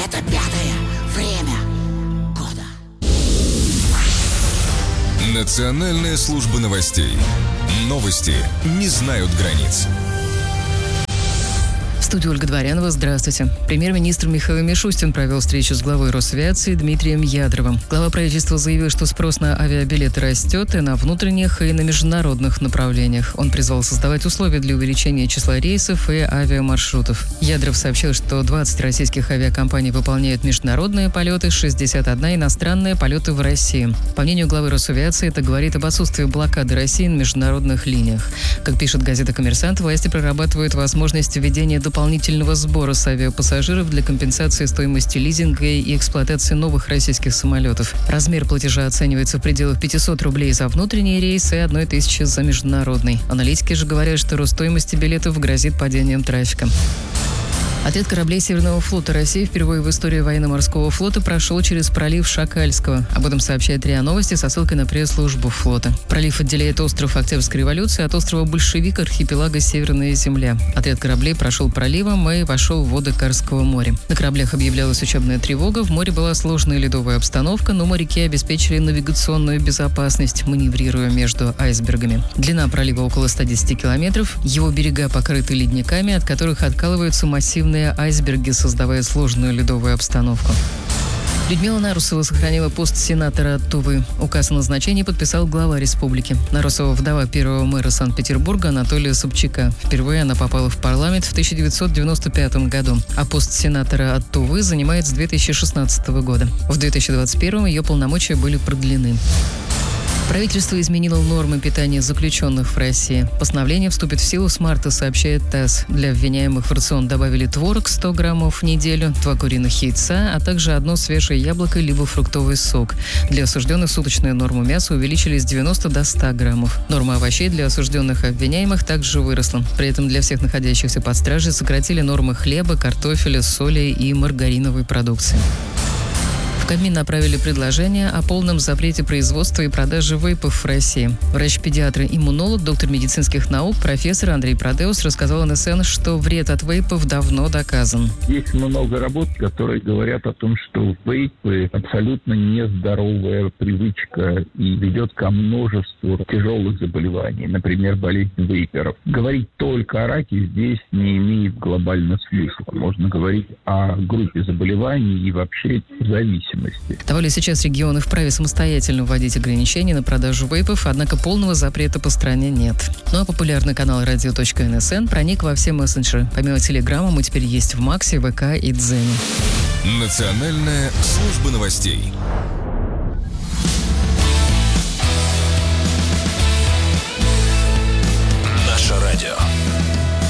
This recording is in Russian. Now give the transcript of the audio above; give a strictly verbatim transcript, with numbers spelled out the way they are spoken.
Это пятое время года. Национальная служба новостей. Новости не знают границ. В студии Ольга Дворянова. Здравствуйте. Премьер-министр Михаил Мишустин провел встречу с главой Росавиации Дмитрием Ядровым. Глава правительства заявил, что спрос на авиабилеты растет и на внутренних, и на международных направлениях. Он призвал создавать условия для увеличения числа рейсов и авиамаршрутов. Ядров сообщил, что двадцать российских авиакомпаний выполняют международные полеты, шестьдесят одна иностранные полеты в России. По мнению главы Росавиации, это говорит об отсутствии блокады России на международных линиях. Как пишет газета «Коммерсант», власти прорабатывают возможность введения дополнительного сбора с авиапассажиров для компенсации стоимости лизинга и эксплуатации новых российских самолетов. Размер платежа оценивается в пределах пятьсот рублей за внутренний рейс и одной тысячи за международный. Аналитики же говорят, что рост стоимости билетов грозит падением трафика. Отряд кораблей Северного флота России впервые в истории военно-морского флота прошел через пролив Шакальского. Об этом сообщает РИА Новости со ссылкой на пресс-службу флота. Пролив отделяет остров Октябрьской революции от острова Большевик архипелага Северная земля. Отряд кораблей прошел проливом и вошел в воды Карского моря. На кораблях объявлялась учебная тревога, в море была сложная ледовая обстановка, но моряки обеспечили навигационную безопасность, маневрируя между айсбергами. Длина пролива около ста десяти километров. Его берега покрыты ледниками, от которых откалываются массивные айсберги, создавая сложную ледовую обстановку. Людмила Нарусова сохранила пост сенатора от Тувы. Указ о назначении подписал глава республики. Нарусова – вдова первого мэра Санкт-Петербурга Анатолия Собчака. Впервые она попала в парламент в тысяча девятьсот девяносто пятом году, а пост сенатора от Тувы занимает с две тысячи шестнадцатого года. В две тысячи двадцать первом ее полномочия были продлены. Правительство изменило нормы питания заключенных в России. Постановление вступит в силу с марта, сообщает ТАСС. Для обвиняемых в рацион добавили творог сто граммов в неделю, два куриных яйца, а также одно свежее яблоко либо фруктовый сок. Для осужденных суточную норму мяса увеличили с девяноста до ста граммов. Норма овощей для осужденных и обвиняемых также выросла. При этом для всех находящихся под стражей сократили нормы хлеба, картофеля, соли и маргариновой продукции. В Кабмин направили предложение о полном запрете производства и продажи вейпов в России. Врач-педиатр и иммунолог, доктор медицинских наук, профессор Андрей Продеус рассказал эн эс эн, что вред от вейпов давно доказан. Есть много работ, которые говорят о том, что вейпы абсолютно нездоровая привычка и ведет ко множеству тяжелых заболеваний, например, болезнь вейперов. Говорить только о раке здесь не имеет глобального смысла. Можно говорить о группе заболеваний и вообще зависимости. Того ли сейчас регионы вправе самостоятельно вводить ограничения на продажу вейпов, однако полного запрета по стране нет. Ну а популярный канал радио точка эн эс эн проник во все мессенджеры. Помимо Телеграма мы теперь есть в Максе, ВК и Дзене. Национальная служба новостей.